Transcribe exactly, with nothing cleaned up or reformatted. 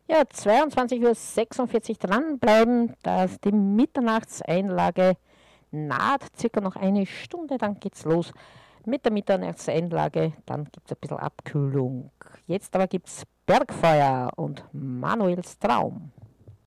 Ja, zweiundzwanzig Uhr sechsundvierzig dranbleiben, dass die Mitternachtseinlage naht, circa noch eine Stunde, dann geht's los mit der Mitternachtseinlage, dann gibt es ein bisschen Abkühlung. Jetzt aber gibt es Bergfeuer und Manuels Traum.